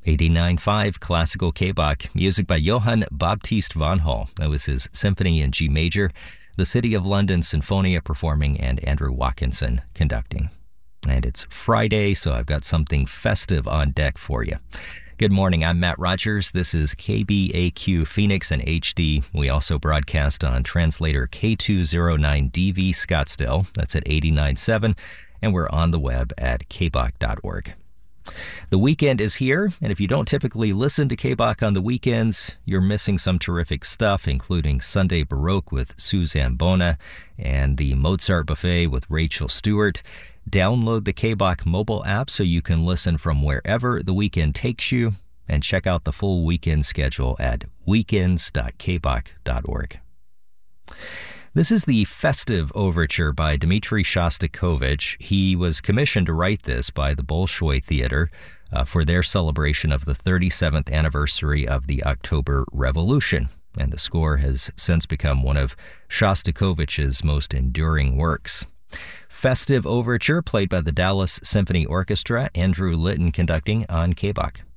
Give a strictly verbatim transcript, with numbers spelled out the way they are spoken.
eighty-nine point five Classical K-Bach, music by Johann Baptist von Hall. That was his Symphony in G Major, the City of London Sinfonia performing, and Andrew Watkinson conducting. And it's Friday, so I've got something festive on deck for you. Good morning, I'm Matt Rogers. This is K B A Q Phoenix in H D. We also broadcast on translator K two oh nine D V Scottsdale. That's at eighty-nine point seven, and we're on the web at k bach dot org. The weekend is here, and if you don't typically listen to K-Bach on the weekends, you're missing some terrific stuff, including Sunday Baroque with Suzanne Bona and the Mozart Buffet with Rachel Stewart. Download the K-Bach mobile app so you can listen from wherever the weekend takes you, and check out the full weekend schedule at weekends dot k bach dot org. This is the Festive Overture by Dmitri Shostakovich. He was commissioned to write this by the Bolshoi Theater uh, for their celebration of the thirty-seventh anniversary of the October Revolution, and the score has since become one of Shostakovich's most enduring works. Festive Overture, played by the Dallas Symphony Orchestra, Andrew Litton conducting on K-Bach.